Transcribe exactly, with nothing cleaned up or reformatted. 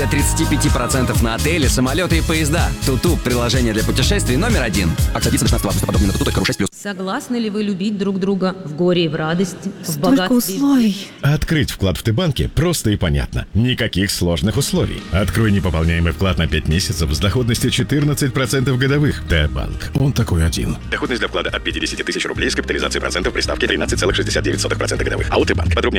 до тридцати пяти процентов на отели, самолеты и поезда. Туту – приложение для путешествий номер один. Акция длится до шестнадцатого августа. Подробнее на туту точка ру шесть плюс. Согласны ли вы любить друг друга в горе и в радости, в Столько богатстве? условий. Открыть вклад в Т-банке просто и понятно. Никаких сложных условий. Открой непополняемый вклад на пять месяцев с доходностью четырнадцать процентов годовых. Т-банк. Он такой один. Доходность для вклада от пятидесяти тысяч рублей с капитализацией процентов при ставке тринадцать целых шестьдесят девять сотых процента годовых. АО Т-банк. Подробнее